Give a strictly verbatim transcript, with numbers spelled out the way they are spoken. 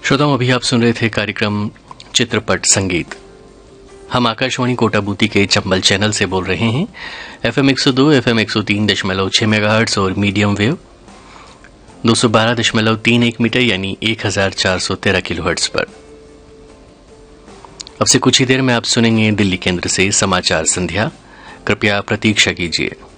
श्रोताओं, अभी आप सुन रहे थे कार्यक्रम चित्रपट संगीत। हम आकाशवाणी कोटाबूती के चंबल चैनल से बोल रहे हैं। एफएम एक सौ दो, एफएम एक सौ तीन दशमलव छह मेगाहर्ट्ज और मीडियम वेव दो सौ बारह दशमलव तीन एक मीटर यानी एक हजार चार सौ तेरह किलोहर्ट्ज पर। अब से कुछ ही देर में आप सुनेंगे दिल्ली केंद्र से समाचार संध्या। कृपया प्रतीक्षा कीजिए।